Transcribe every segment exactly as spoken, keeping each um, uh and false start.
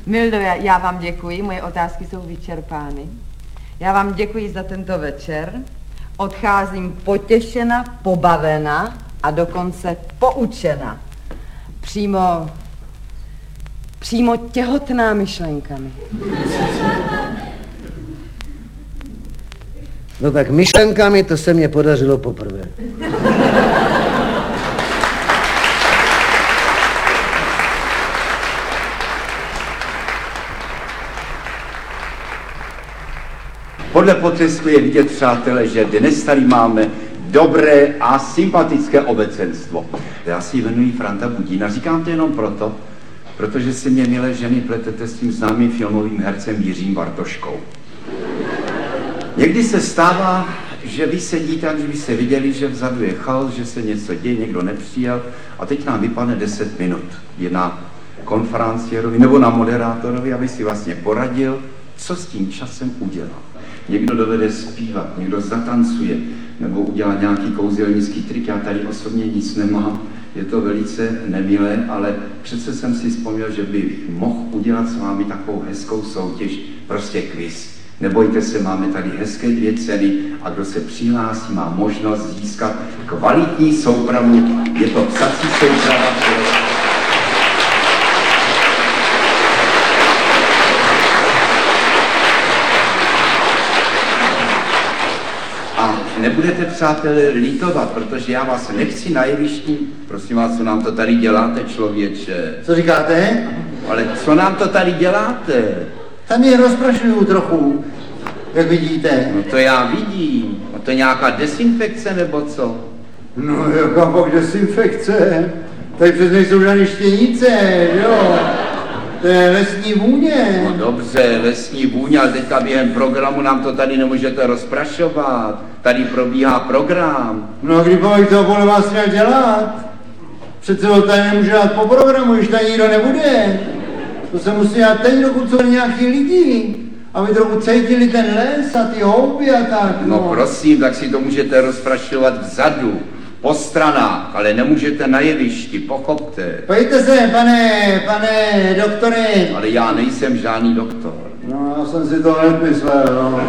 Mildo, já, já vám děkuji, moje otázky jsou vyčerpány. Já vám děkuji za tento večer. Odcházím potěšena, pobavena a dokonce poučena. Přímo, přímo těhotná myšlenkami. No tak myšlenkami to se mně podařilo poprvé. Podle potřesku je vidět, přátelé, že dnes tady máme dobré a sympatické obecenstvo. Já si jmenuji Franta Budína, říkám to jenom proto, protože si mě, milé ženy, pletete s tím známým filmovým hercem Jiřím Bartoškou. Někdy se stává, že vy sedíte, aniž byste viděli, že vzadu je chaos, že se něco děje, někdo nepřijel a teď nám vypadne deset minut. Je na konferenciérovi nebo na moderátorovi, aby si vlastně poradil, co s tím časem udělá. Někdo dovede zpívat, někdo zatancuje, nebo udělá nějaký kouzelnický trik. Já tady osobně nic nemám, je to velice nemilé, ale přece jsem si vzpomněl, že bych mohl udělat s vámi takovou hezkou soutěž, prostě quiz. Nebojte se, máme tady hezké dvě ceny a kdo se přihlásí, má možnost získat kvalitní soupravu. Je to psací souprava. Nebudete, přátelé, litovat, protože já vás nechci na jevišti. Prosím vás, co nám to tady děláte, člověče? Co říkáte? Ale co nám to tady děláte? Tam je rozprašuju trochu, jak vidíte. No to já vidím. No to je nějaká desinfekce nebo co? No jaká pak desinfekce? Tady přes nejsou žádné štěnice, jo? To je lesní vůně. No dobře, lesní vůně, ale teďka během programu nám to tady nemůžete rozprašovat. Tady probíhá program. No a kdy pak to podle vás měl dělat? Přece to tady nemůže dát po programu, když tady nikdo nebude. To se musí dát teď, dokud jsou nějaký lidi, aby trochu cítili ten les a ty houby a tak. No, no prosím, tak si to můžete rozprašovat vzadu, po stranách, ale nemůžete na jevišti, pochopte. Pojďte se, pane, pane doktore. Ale já nejsem žádný doktor. No, já jsem si to hned myslel, no.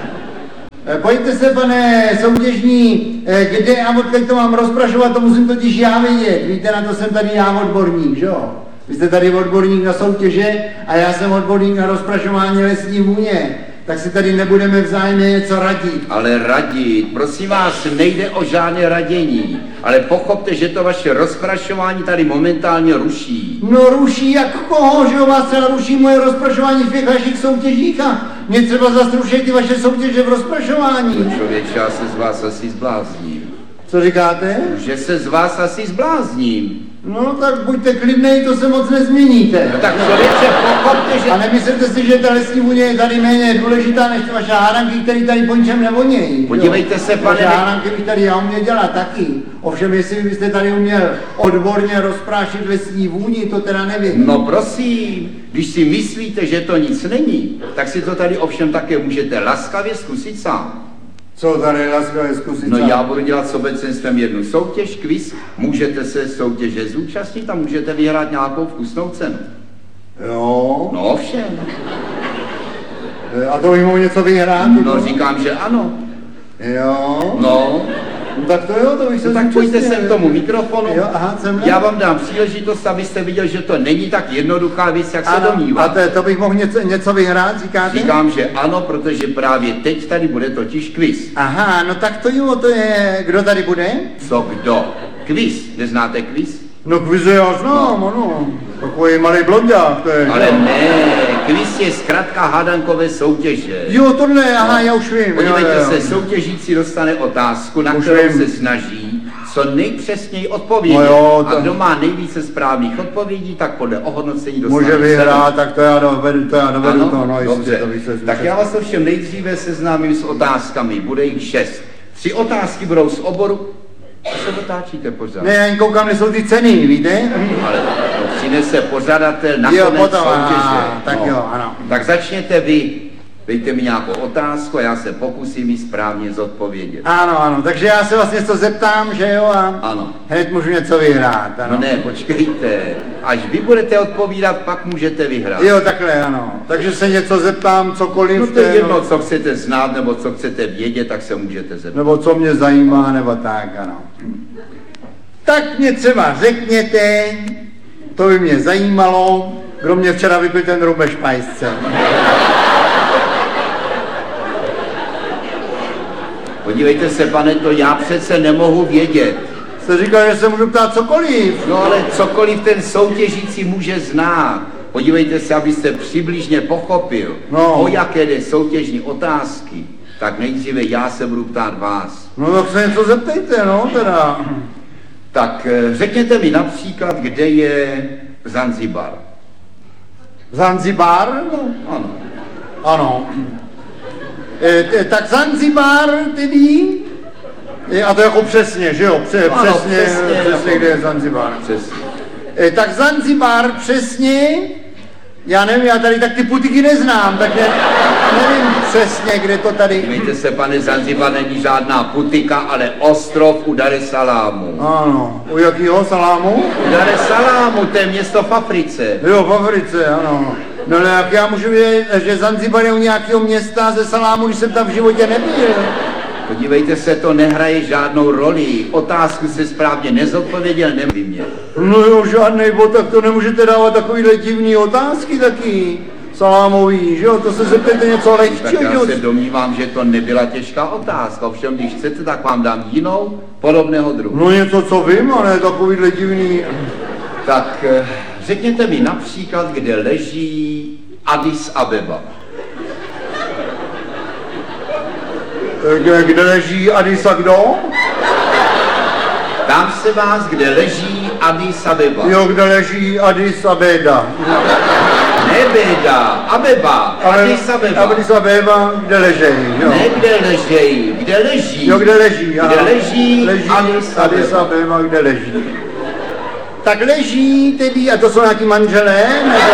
Pojďte se, pane soutěžní, kde a odkud to mám rozprašovat, to musím totiž já vědět. Víte, na to jsem tady já odborník, že jo? Vy jste tady odborník na soutěže a já jsem odborník na rozprašování lesní vůně. Tak si tady nebudeme vzájemně něco radit. Ale radit, prosím vás, nejde o žádné radění. Ale pochopte, že to vaše rozprašování tady momentálně ruší. No ruší jak koho, že jo, vás třeba ruší moje rozprašování v těch vašich soutěžích a mě třeba zastrušejí ty vaše soutěže v rozprašování. No člověče, já se z vás asi zblázním. Co říkáte? Že se z vás asi zblázním. No tak buďte klidnej, to se moc nezměníte. No tak člověče, pochopte, že... A nemyslete si, že ta lesní vůně je tady méně důležitá než ty vaše hádanky, které tady po ničem nevonějí. Podívejte se, pane... Vaše hádanky bych tady já uměl dělat taky. Ovšem, jestli byste tady uměl odborně rozprášit lesní vůni, to teda nevím. No prosím, když si myslíte, že to nic není, tak si to tady ovšem také můžete laskavě zkusit sám. Co tady laskavě zkusit No sám? já budu dělat s obecenstvem jednu soutěž, quiz, můžete se soutěže zúčastnit a můžete vyhrát nějakou vkusnou cenu. Jo. No ovšem. A to bych mohl něco vyhrát? No říkám, že ano. Jo. No. No tak to jo, to bych se No tak pojďte sem k tomu mikrofonu. Jo, aha, jsem já vám dám příležitost, abyste viděl, že to není tak jednoduchá věc, jak ano, se domnívá. A to, to bych mohl něco, něco vyhrát, říkáte? Říkám, že ano, protože právě teď tady bude totiž quiz. Aha, no tak to jo, to je, kdo tady bude? Co kdo? Quiz, neznáte quiz? No quiz já znám, ano. Takový malý blondák, to je. Ale jo. ne, quiz je zkrátka hádankové soutěže. Jo, tohle, aha, já už vím. Podívejte jo, jo. se, soutěžící dostane otázku, na Už kterou vím. se snaží co nejpřesněji odpovědět. No jo, to... A kdo má nejvíce správných odpovědí, tak podle ohodnocení dostane. Může vyhrát, tak to já dovedu, to já dovedu ano, to, no, dobře. to více, Tak já vás ovšem nejdříve seznámím s otázkami, bude jich šest. Tři otázky budou z oboru, a se otáčíte pořád. Ne, já jen koukám, kde jsou ty ceny, víte? Ale to přinese pořadatel na Jo, konec potom, soutěže. aha, tak jo, ano. Tak začněte vy. Dejte mi nějakou otázku a já se pokusím ji správně zodpovědět. Ano, ano, takže já se vás něco zeptám, že jo, a Ano. hned můžu něco vyhrát, ano. No ne, počkejte. Až vy budete odpovídat, pak můžete vyhrát. Jo, takhle, ano. Takže se něco zeptám, cokoliv. No to je té- jedno, co chcete znát, nebo co chcete vědět, tak se můžete zeptat. Nebo co mě zajímá, nebo tak, ano. Tak mě třeba řekněte, to by mě zajímalo, kdo mě včera vypil ten rum ve špajsce. Podívejte se, pane, to já přece nemohu vědět. Jste říkal, že se můžu ptát cokoliv. No ale cokoliv ten soutěžící může znát. Podívejte se, abyste přibližně pochopil, No. o jaké jde soutěžní otázky, tak nejdříve já se budu ptát vás. No tak se něco zeptejte, no teda. Tak eh, řekněte mi například, kde je Zanzibar. Zanzibar? No, Ano. ano. E, t- tak Zanzibar tedy, e, a to jako přesně, že jo, Pře, Ano, přesně, přesně, přesně, jako- kde je Zanzibar. Přesně. E, tak Zanzibar přesně, já nevím, já tady tak ty putiky neznám, tak ne, nevím přesně, kde to tady... Dívejte se, pane, Zanzibar není žádná putika, ale ostrov u Dar es Salamu. Ano, u jakýho salámu? U Dar es Salamu, to je město v Africe. Jo, v Africe, ano. No ale jak já můžu vědět, že Zanzibar je u nějakého města ze salámu, když jsem tam v životě nebyl? Podívejte se, to nehraje žádnou roli. Otázku se správně nezodpověděl, nevím mě. No jo, žádnej bod, tak to nemůžete dávat takovýhle divný otázky taky. Salámový, že jo, to se zeptejte něco Tak lehčího. já se domnívám, že to nebyla těžká otázka. Ovšem, když chcete, tak vám dám jinou podobného druhu. No něco, co vím, ale takovýhle divný... Tak eh, řekněte mi například, kde leží Addis Abeba. Kde, kde leží Addis a kdo? Ptám se vás, kde leží Addis Abeba. Jo, kde leží Addis Abeba. Ne Beda, Abeba, Addis Abeba. Addis Abeba, kde leží, jo. Ne kde leží, kde leží. Jo, kde leží, aha. Kde leží, leží Addis Addis Abeba. Abeba, kde leží. Tak leží tedy, a to jsou nějaký manželé, nebo...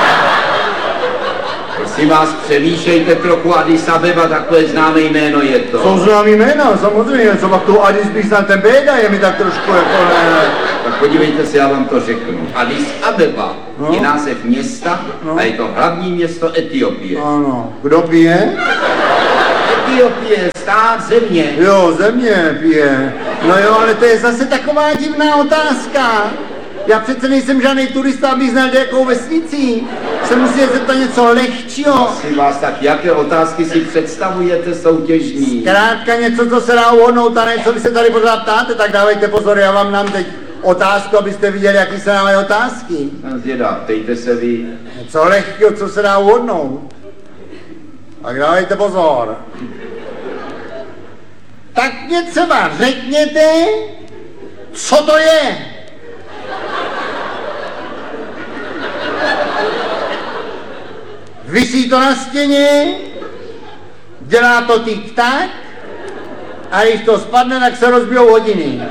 Prosím vás, přemýšlejte trochu, Addis Abeba, takové známé jméno je to. Jsou známý jména, samozřejmě, co pak tu Addis bych znal, ten Beda je mi tak trošku jako ne... Tak podívejte se, já vám to řeknu. Addis Abeba No. je název města No. a je to hlavní město Etiopie. Ano, kdo pije? Etiopie, stát, země. Jo, země pije. No jo, ale to je zase taková divná otázka. Já přece nejsem žádný turista, abych znal jakou vesnici. Se musí zeptat něco lehčího. Prosím vás, tak jaké otázky si představujete soutěžní? Krátka něco, co se dá uhodnout, a ne, co vy se tady pořád ptáte, tak dávejte pozor, já vám dám teď otázku, abyste viděli, jaký se dávají otázky. No, zvědá, ptejte se vy. Něco lehkého, co se dá uhodnout. Tak dávejte pozor. Tak mě třeba řekněte, co to je? Visí to na stěně, dělá to tik-tak, a když to spadne, tak se rozbijou hodiny.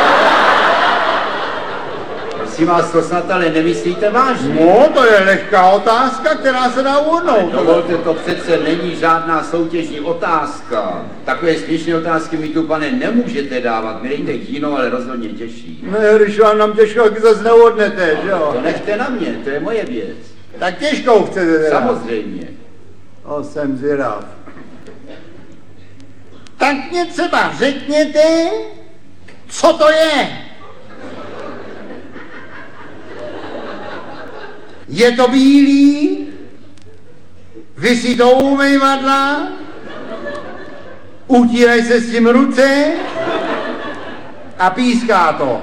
Prosím vás, to snad ale nemyslíte vážně. No, to je lehká otázka, která se dá uhodnout. Dovolte, to přece není žádná soutěžní otázka. Takové směšné otázky mi tu, pane, nemůžete dávat. Mi dejte jinou, ale rozhodně těžší. No, když vám nám těžko, tak zase neuhodnete, že jo? To nechte na mě, to je moje věc. Tak těžkou chcete teda. Samozřejmě. O, jsem zvědav. Tak mě třeba řekněte, co to je? Je to bílý, visí to u umývadla, utírají se s tím ruce a píská to.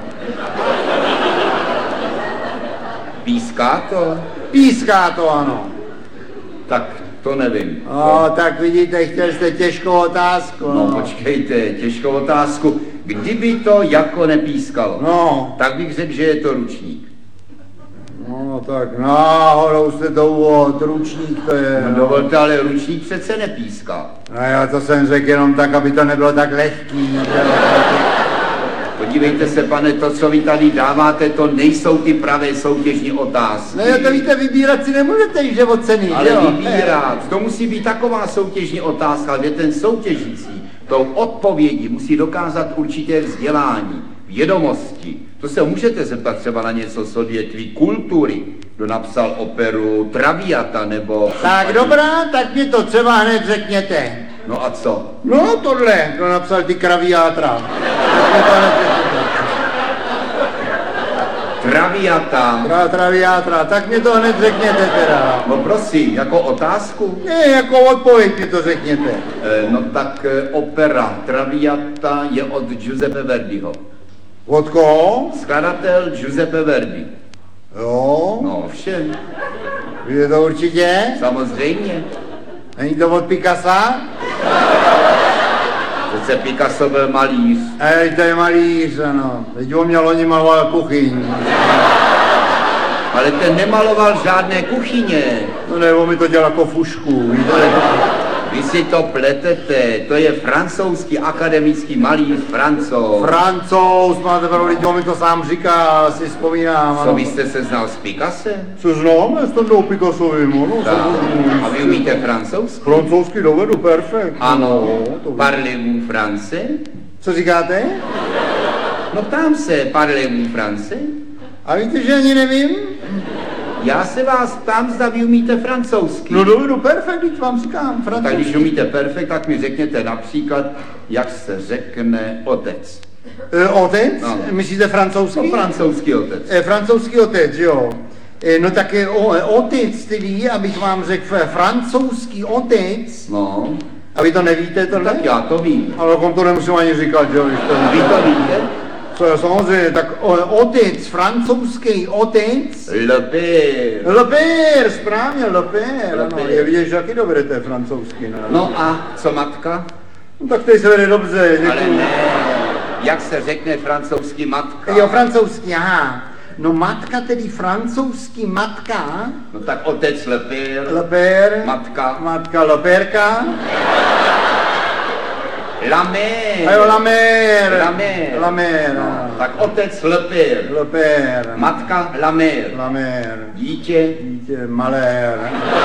Píská to? Píská to, ano. Tak to nevím. O, tak vidíte, chtěl jste těžkou otázku. No počkejte, těžkou otázku. Kdyby to jako nepískalo, No. tak bych řekl, že je to ručník. No tak náhodou jste to uvod, ručník to je. No dovolte, ale ručník přece nepíská. No já to jsem řekl jenom tak, aby to nebylo tak lehký. Že? podívejte se, pane, to, co vy tady dáváte, to nejsou ty pravé soutěžní otázky. No jo, to víte, vybírat si nemůžete, již jde od ceny, Ale jo? vybírat, to musí být taková soutěžní otázka, kde ten soutěžící tou odpovědí musí dokázat určité vzdělání, vědomosti. To se můžete zeptat třeba na něco z odvětví kultury, kdo napsal operu Traviata nebo... Tak dobrá, tak mi to třeba hned řekněte. No a co? No tohle, kdo napsal ty kraviátra. Traviata. Tra, traviátra, tak mi to hned řekněte teda. No prosím, jako otázku? Ne, jako odpověď mi to řekněte. E, no tak e, opera Traviata je od Giuseppe Verdiho. Od koho? Skladatel Giuseppe Verdi. Jo, No všem, je to určitě? samozřejmě. Není to od Picassa? Přece Picasso byl malíř. Ej, to je malíř, ano. Teď on měl loni malovat kuchyň. Ale ten nemaloval žádné kuchyně. No ne, on mi to dělal jako fušku, víte? Vy si to pletete, to je francouzský akademický malíř Francouz. Francouz, máte pravdu, lidi, on mi to sám říká, si vzpomínám, Co ano. vy jste se znal s Picassem? Co znám, já jsem tou Picassovým, no, Tak. samozřejmě. A vy umíte francouzsky? Francouzsky dovedu, perfekt. Ano, No, to parlez-vous français? Co říkáte? No tam se, parlez-vous français? A víte, že ani nevím? Já se vás ptám, zda vy umíte francouzsky. No dovedu, perfekt, teď vám říkám, Tak francouzsky. když umíte perfekt, tak mi řekněte například, jak se řekne otec. E, otec? No. Myslíte francouzský? No, francouzský otec. E, francouzský otec, jo. E, no tak je o, otec tedy, abych vám řekl, f- francouzský otec. No, A vy to nevíte tohle? tak já to vím. Ale kom to nemusím ani říkat, že jo, když to Vy to víte? Co je samozřejmě, tak o, otec, francouzský otec. Le père. Le père, správně, le père, Le ano, père. je vidět, že taky dovedete francouzsky, ne? No a co matka? No, tak teď se vede dobře, Ale děkuji. ne, jak se řekne francouzský matka? Jo, francouzský, aha. No matka tedy francouzský matka, No tak otec le père, le père, matka matka le pérka, la mère. a jo, la mère, La mère. la mère, No, tak otec le père, le père, matka la mère, la mère, dítě. dítě, malér.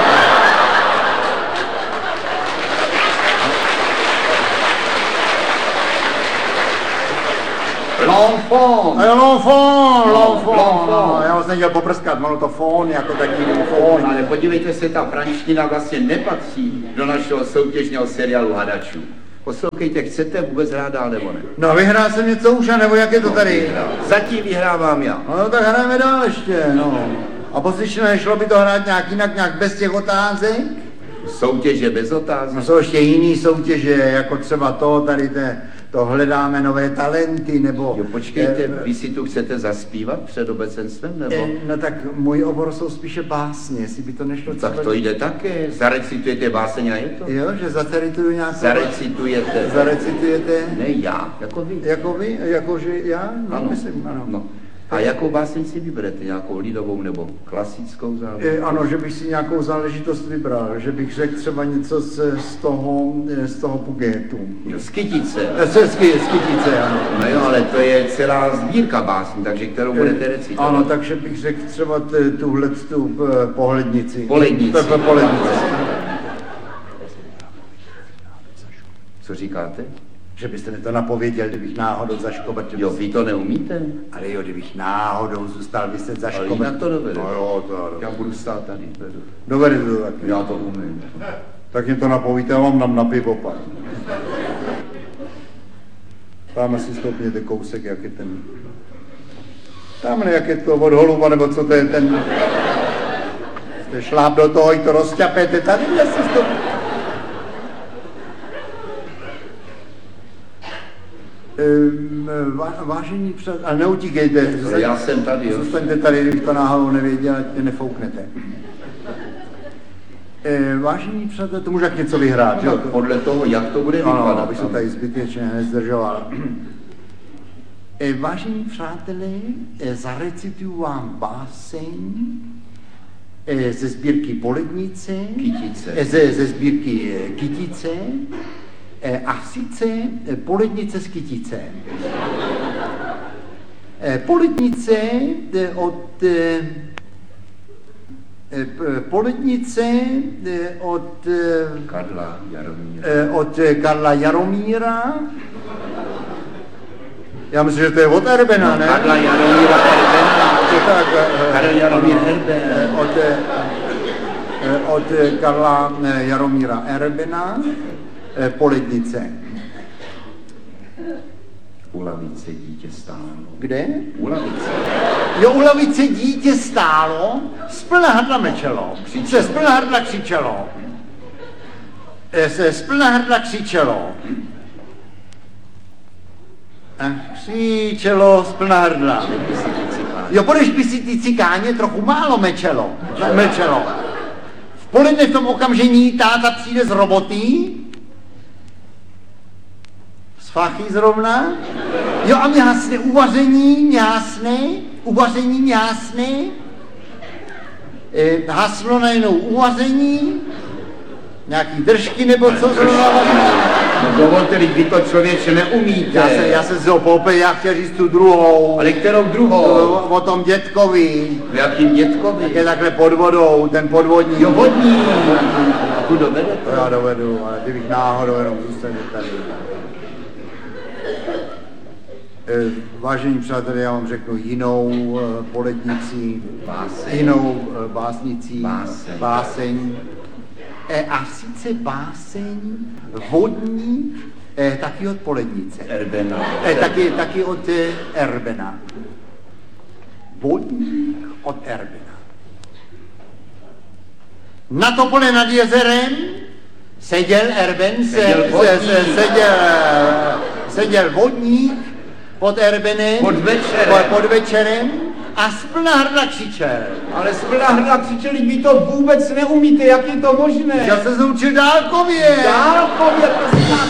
L'enfant. A jo, l'enfant, No, l'enfant, l'enfant. no, já vlastně chtěl poprskat, malo to fón, jako taky On, fón. ale podívejte se, ta franština vlastně nepatří do našeho soutěžního seriálu hadačů. Poslouchejte, chcete vůbec hrát dál nebo ne? No vyhrál jsem něco už, anebo jak je to tady? Zatím vyhrávám já. No tak hrajeme dál ještě, no. A poslyšíme, šlo by to hrát nějak jinak, nějak bez těch otázek? Soutěže bez No otázek. jsou ještě jiný soutěže, jako třeba to, tady te, to hledáme nové talenty, nebo... Jo, počkejte, eh, vy si tu chcete zaspívat před obecenstvem, nebo? eh, No tak můj obor jsou spíše básně, jestli by to nešlo Tak to jde také, zarecitujete báseň a je to? Jo, že zacerituju nějakou... Zarecitujete. Zarecitujete? Ne já, jako vy. Jako vy? Jako že já? No, Ano. myslím, ano. No. A jakou báseň si vyberete? Nějakou lidovou nebo klasickou Eh, záležitost? Ano, že bych si nějakou záležitost vybral, že bych řekl třeba něco z, z toho, eh, z toho Pugetu. Jo, Skytice. Eh, Se sky, skytice, ano. No jo, ale to je celá sbírka básní, takže kterou budete recitovat? Ano, takže bych řekl třeba t- tuhle tu eh, pohlednici. Polednici. Takhle pohlednici. Co říkáte? Že byste mi to napověděl, kdybych náhodou zaškobat. Jo, vy to neumíte? Ale jo, kdybych náhodou zůstal vyset Ale zaškobat. jinak to dovede. No jo, to jo. Já budu stát tady. vedu. Dovede to tak. Já to umím. Tak mě to napovíte, já vám dám na pivo pak. Tam si stopněte kousek, jak je ten... Tamhle, jak je to od holuba, nebo co to je ten... Jste šláp do toho, i to rozťapete, tady si stopněte. Ehm, vá, vážení přátelé, ale neutíkejte. Ale já jsem tady, jo. Zůstaňte tady, kdybych to náhodou nevěděl, ať mě nefouknete. Ehm, vážení přátelé, to může jak něco vyhrát, No, jo? tak podle toho, jak to bude Ano, vypadat. abych se tady zbytečně nezdržoval. Ehm, vážení přátelé, eh, zarecituju vám báseň eh, ze sbírky Polednice, Kytice. eh, ze, ze sbírky eh, Kytice, eh, a sice eh, Polednice z Kytice. Eh, Polednice eh, od eh, eh, Polednice eh, od eh, Karla Jaromíra. eh, od eh, Karla Jaromíra. Já myslím, že to je od Erbena, ne? Karla Jaromíra Erbena. Je tak, eh, Karel Jaromír Erben. eh, od, eh, eh, od eh, Karla eh, Jaromíra Erbena, eh, Polednice. U lavice dítě stálo. Kde? U lavice. Jo, u lavice dítě stálo, z plna hrdla mečelo, se z plna hrdla křičelo. Eh, Se z plna hrdla křičelo. Eh, Křičelo z plna hrdla. Jo, budeš by si ty cikáně trochu málo mečelo. Mečelo. V poledne v tom okamžení táta přijde z roboty, z fachy zrovna. Jo, a mě hasne uvaření, mě hasne, uvaření mě hasne. E, haslo najednou uvaření, nějaký držky nebo co zrovna vaří. No dovolte, vy to člověče neumíte. Já se, já se z toho popej, já chtěl říct tu druhou. Ale kterou O, druhou? o tom dětkovi, V jakým dětkovi? jak je takhle pod vodou, ten podvodní. Jo, vodní. A tu dovedete? To já dovedu, ale kdybych náhodou jenom zůstal tady. Eh, Vážení přátelé, já vám řeknu jinou eh, polednici, Báseň. jinou eh, básnicí, Báseň. báseň. Eh, a sice báseň vodní, eh, taky od Polednice. Erbena. Eh, taky, taky od eh, Erbena. Vodník od Erbena. Na topole nad jezerem seděl Erben, se, Seděl se, vodník. se, seděl, eh, seděl vodník pod Erbenem, Pod večerem. pod, pod večerem a z plna hrdla křičel. Ale z plna hrdla křičeli, vy to vůbec neumíte, jak je to možné? Já se zaučil dálkově. Dálkově, prosím vás.